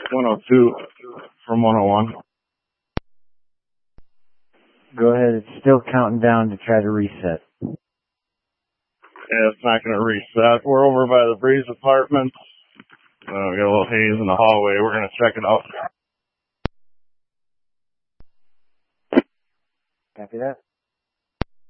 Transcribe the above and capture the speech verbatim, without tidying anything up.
one oh two from one oh one. Go ahead. It's still counting down to try to reset. Yeah, it's not going to reset. We're over by the Breeze Apartments. Uh, we got a little haze in the hallway. We're going to check it out. Copy that.